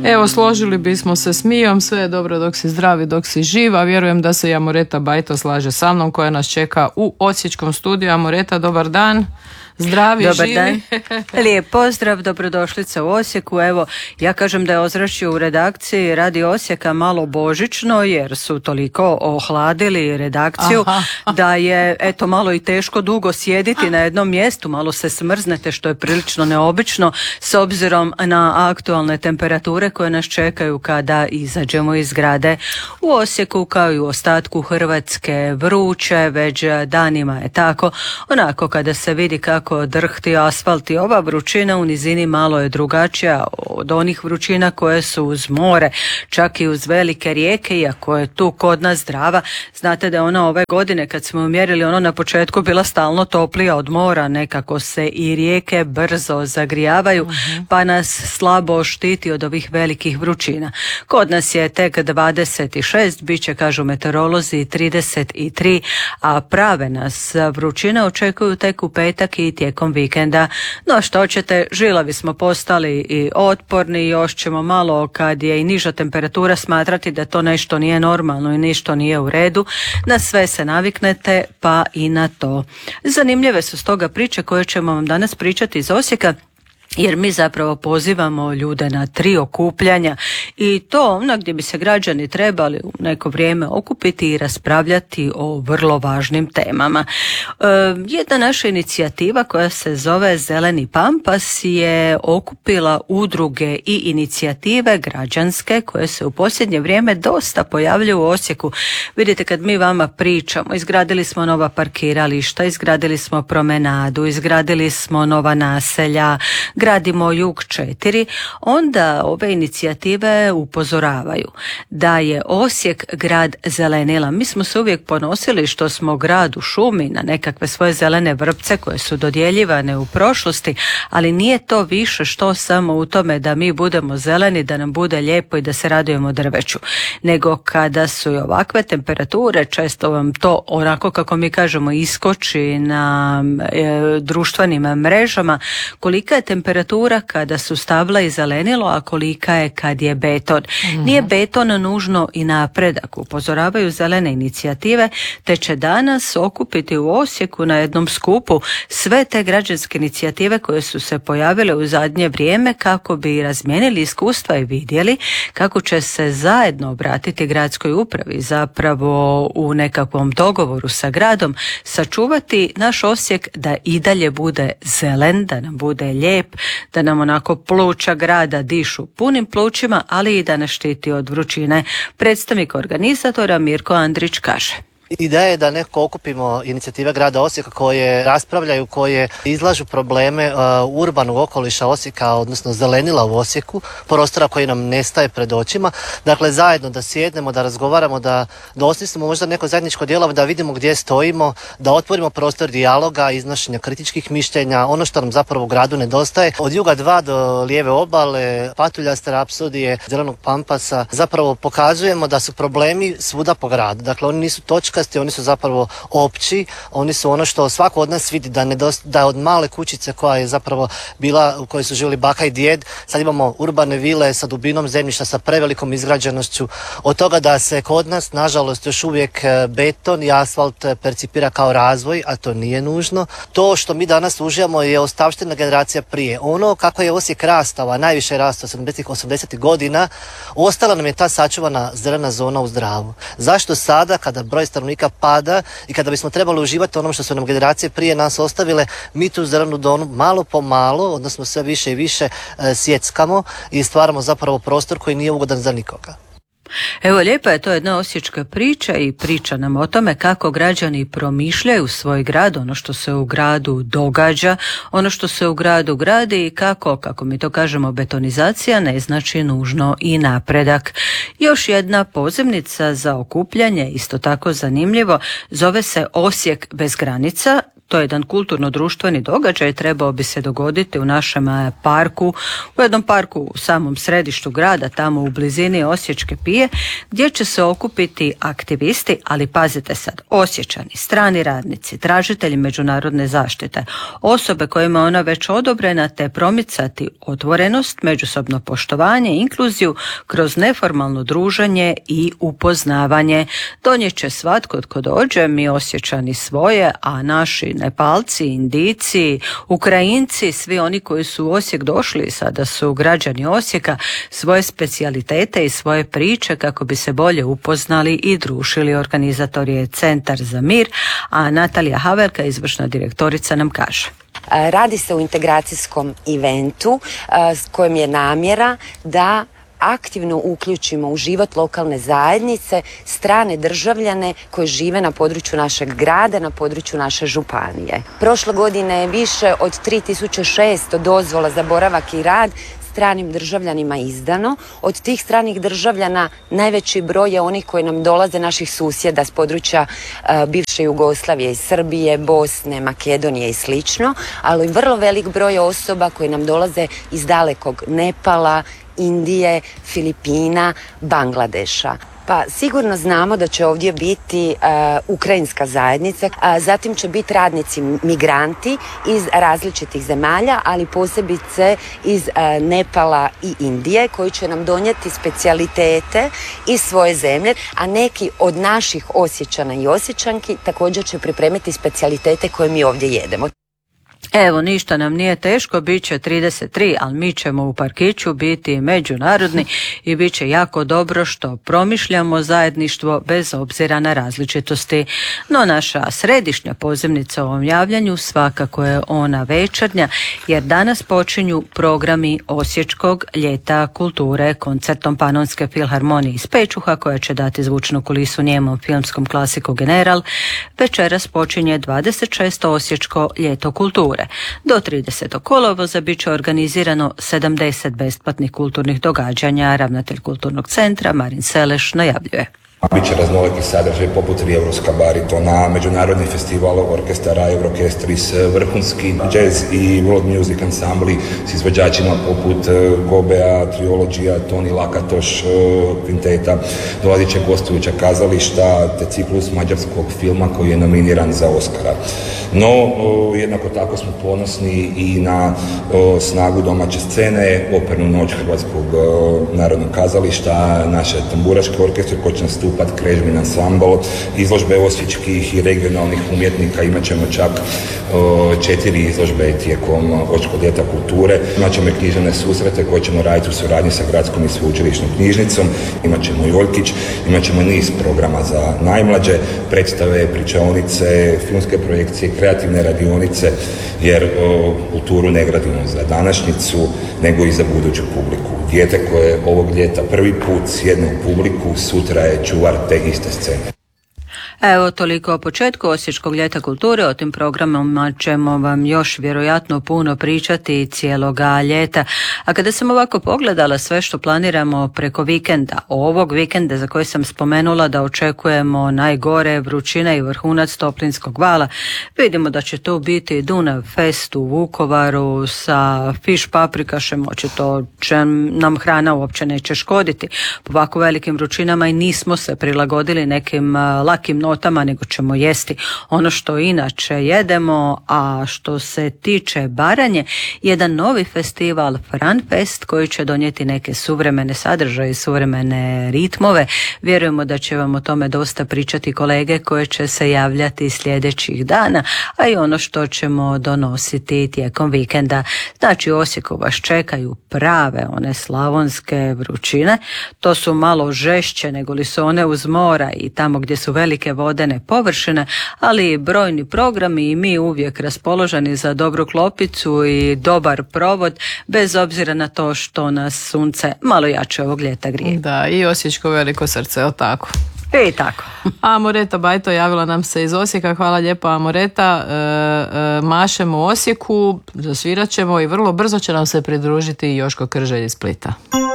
Evo, složili bismo se s Mijom, sve je dobro dok si zdravi, dok si živ, a vjerujem da se i Amoreta Bajto slaže sa mnom koja nas čeka u Osječkom studiju. Amoreta, dobar dan. Zdravi, dobar živi. Dan. Lijep pozdrav, dobrodošlica u Osijeku. Evo, ja kažem da je ozračje u redakciji Radio Osijeka malo božićno jer su toliko ohladili redakciju da je eto malo i teško dugo sjediti na jednom mjestu, malo se smrznete što je prilično neobično s obzirom na aktualne temperature koje nas čekaju kada izađemo iz zgrade. U Osijeku kao i u ostatku Hrvatske vruće, već danima je tako, onako kada se vidi kako drhti asfalt i ova vrućina u nizini malo je drugačija od onih vrućina koje su uz more, čak i uz velike rijeke, iako je tu kod nas Drava. Znate da je ona ove godine kad smo mjerili ono na početku bila stalno toplija od mora, nekako se i rijeke brzo zagrijavaju pa nas slabo štiti od ovih velikih vrućina. Kod nas je tek 26, bit će kažu meteorolozi 33, a prave nas vrućine očekuju tek u petak i tijekom vikenda. No što ćete, žilavi smo postali i otporni, još ćemo malo kad je i niža temperatura smatrati da to nešto nije normalno i ništo nije u redu. Na sve se naviknete pa i na to. Zanimljive su stoga priče koje ćemo vam danas pričati iz Osijeka, jer mi zapravo pozivamo ljude na 3 okupljanja i to ono gdje bi se građani trebali u neko vrijeme okupiti i raspravljati o vrlo važnim temama. Jedna naša inicijativa koja se zove Zeleni Pampas je okupila udruge i inicijative građanske koje se u posljednje vrijeme dosta pojavljuju u Osijeku. Vidite, kad mi vama pričamo, izgradili smo nova parkirališta, izgradili smo promenadu, izgradili smo nova naselja, gradimo Jug 4, onda ove inicijative upozoravaju da je Osijek grad zelenila. Mi smo se uvijek ponosili što smo grad u šumi na nekakve svoje zelene vrpce koje su dodjeljivane u prošlosti, ali nije to više što samo u tome da mi budemo zeleni, da nam bude lijepo i da se radujemo drveću, nego kada su i ovakve temperature, često vam to onako kako mi kažemo iskoči na društvenim mrežama, kolika je temperatura kada su stabla i zelenilo, a kolika je kad je beton. Nije beton nužno i napredak, upozoravaju zelene inicijative, te će danas okupiti u Osijeku na jednom skupu sve te građanske inicijative koje su se pojavile u zadnje vrijeme kako bi razmijenili iskustva i vidjeli kako će se zajedno obratiti gradskoj upravi, zapravo u nekakvom dogovoru sa gradom sačuvati naš Osijek da i dalje bude zelen, da nam bude lijep, da nam onako pluća grada dišu punim plućima, ali i da nas štiti od vrućine. Predstavnik organizatora Mirko Andrić kaže: Ideja je da nekako okupimo inicijative grada Osijeka koje raspravljaju, koje izlažu probleme urbanog okoliša Osijeka, odnosno zelenila u Osijeku, prostora koji nam nestaje pred očima. Dakle, zajedno da sjednemo, da razgovaramo, da osmislimo možda neko zajedničko djelovanje, da vidimo gdje stojimo, da otvorimo prostor dijaloga, iznošenja kritičkih mišljenja, ono što nam zapravo u gradu nedostaje. Od Juga 2 do lijeve obale, Patuljaste rapsodije, Zelenog Pampasa, zapravo pokazujemo da su problemi svuda po gradu. Dakle, oni nisu točkasti, oni su zapravo opći, oni su ono što svako od nas vidi da od male kućice koja je zapravo bila, u kojoj su živjeli baka i djed, sad imamo urbane vile sa dubinom zemljišta, sa prevelikom izgrađenošću, od toga da se kod nas, nažalost, još uvijek beton i asfalt percipira kao razvoj, a to nije nužno. To što mi danas uživamo je ostavština generacija prije. Ono kako je Osijek rastao, a najviše je rastao 70-80 godina, ostala nam je ta sačuvana zelena zona uz Dravu. Zašto sada, kada broj stanovnika pada i kada bismo trebali uživati onom što su nam generacije prije nas ostavile, mi tu zelenu zonu malo po malo, odnosno sve više i više sjeckamo i stvaramo zapravo prostor koji nije ugodan za nikoga. Evo, lijepa je to jedna osječka priča i priča nam o tome kako građani promišljaju svoj grad, ono što se u gradu događa, ono što se u gradu gradi i kako mi to kažemo, betonizacija ne znači nužno i napredak. Još jedna pozivnica za okupljanje, isto tako zanimljivo, zove se Osijek bez granica. To je jedan kulturno-društveni događaj, trebao bi se dogoditi u našem parku, u jednom parku u samom središtu grada, tamo u blizini Osječke pije, gdje će se okupiti aktivisti, ali pazite sad, Osječani, strani radnici, tražitelji međunarodne zaštite, osobe kojima je ona već odobrena, te promicati otvorenost, međusobno poštovanje, inkluziju kroz neformalno druženje i upoznavanje. Donijet će svatko tko dođe, mi Osječani svoje, a naši Nepalci, Indijci, Ukrajinci, svi oni koji su u Osijek došli, sada su građani Osijeka, svoje specijalitete i svoje priče kako bi se bolje upoznali i družili. Organizator je Centar za mir, a Natalija Havelka, izvršna direktorica, nam kaže. Radi se o integracijskom eventu s kojim je namjera da aktivno uključimo u život lokalne zajednice strane državljane koji žive na području našeg grada, na području naše županije. Prošle godine je više od 3600 dozvola za boravak i rad stranim državljanima izdano. Od tih stranih državljana najveći broj je onih koji nam dolaze naših susjeda s područja bivše Jugoslavije, iz Srbije, Bosne, Makedonije i slično, ali vrlo velik broj osoba koji nam dolaze iz dalekog Nepala, Indije, Filipina, Bangladeša. Pa sigurno znamo da će ovdje biti ukrajinska zajednica, zatim će biti radnici migranti iz različitih zemalja, ali posebice iz Nepala i Indije, koji će nam donijeti specijalitete iz svoje zemlje, a neki od naših Osječana i Osječanki također će pripremiti specijalitete koje mi ovdje jedemo. Evo, ništa nam nije teško, bit će 33, ali mi ćemo u parkiću biti međunarodni i bit će jako dobro što promišljamo zajedništvo bez obzira na različitosti. No naša središnja pozivnica u ovom javljanju svakako je ona večernja, jer danas počinju programi Osječkog ljeta kulture koncertom Panonske filharmonije iz Pečuha, koja će dati zvučnu kulisu njemom filmskom klasiku General. Večeras počinje 26. Osječko ljeto kulture. Do 30. kolovoza bit će organizirano 70 besplatnih kulturnih događanja. Ravnatelj kulturnog centra Marin Seleš najavljuje. Biće raznoliki sadržaj poput Rijevrovska baritona, međunarodni festival orkestara, Eurokestris, vrhunski jazz i world music ansambli s izvođačima poput Gobea, Triologija, Toni Lakatoš, Kvinteta. Dolazit će gostujuća kazališta te ciklus mađarskog filma koji je nominiran za Oscara. No, jednako tako smo ponosni i na snagu domaće scene, opernu noć Hrvatskog narodnog kazališta, naše tamburaške orkestre koji će nastupati Krežmin ansambl, izložbe osječkih i regionalnih umjetnika, imat ćemo čak 4 izložbe tijekom Osječkog ljeta kulture. Imat ćemo i književne susrete koje ćemo raditi u suradnji sa gradskom i sveučilišnom knjižnicom, imat ćemo i Oljkić, imat ćemo niz programa za najmlađe, predstave, pričaonice, filmske projekcije, kreativne radionice, jer kulturu ne gradimo za današnjicu, nego i za buduću publiku. Dijete koje ovog ljeta prvi put sjedne u publiku, sutra je čuvar te iste scene. Evo, toliko o početku Osječkog ljeta kulture. O tim programama ćemo vam još vjerojatno puno pričati cijeloga ljeta. A kada sam ovako pogledala sve što planiramo preko vikenda, ovog vikenda za koji sam spomenula da očekujemo najgore, vrućina i vrhunac toplinskog vala, vidimo da će to biti Dunav Fest u Vukovaru sa fiš paprikašem, očito će nam hrana uopće neće škoditi. Po ovako velikim vrućinama i nismo se prilagodili nekim lakim notama, nego ćemo jesti ono što inače jedemo. A što se tiče Baranje, jedan novi festival Franfest koji će donijeti neke suvremene sadržaje i suvremene ritmove. Vjerujemo da će vam o tome dosta pričati kolege koje će se javljati sljedećih dana, a i ono što ćemo donositi tijekom vikenda. Znači, u Osijeku vas čekaju prave one slavonske vrućine. To su malo žešće nego li su one uz mora i tamo gdje su velike vodene površine, ali brojni programi i mi uvijek raspoloženi za dobru klopicu i dobar provod, bez obzira na to što nas sunce malo jače ovog ljeta grije. Da, i osječko veliko srce, o tako. I tako. Amoreta Bajto javila nam se iz Osijeka, hvala lijepo Amoreta. Mašemo u Osijeku, zasvirat ćemo i vrlo brzo će nam se pridružiti Joško Krželj iz Splita.